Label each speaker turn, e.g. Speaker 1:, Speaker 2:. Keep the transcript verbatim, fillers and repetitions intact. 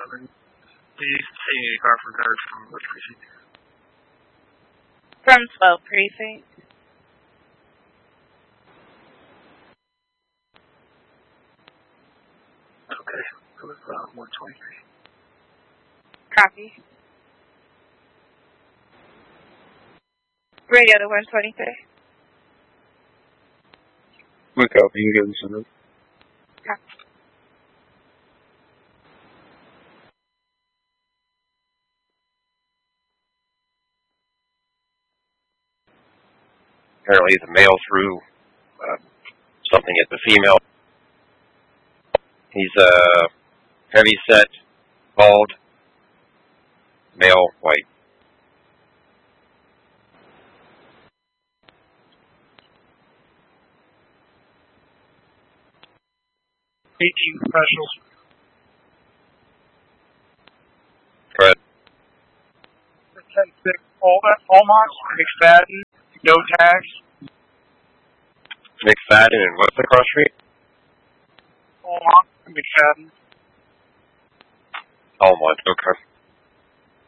Speaker 1: seven. Please see a car from guard from which precinct?
Speaker 2: From twelve precinct.
Speaker 1: Okay, so it's uh, one twenty-three.
Speaker 2: Copy. Radio to one twenty-three.
Speaker 3: Look out, you can give them some.
Speaker 2: Copy.
Speaker 4: Apparently the male threw uh, something at the female. He's a uh, heavy set, bald, male, white.
Speaker 1: eighteen professionals.
Speaker 4: Go ahead.
Speaker 1: ten six, all that, Almont, McFadden, no tags.
Speaker 4: McFadden and what's the cross street?
Speaker 1: Almont, McFadden.
Speaker 4: Almont, okay.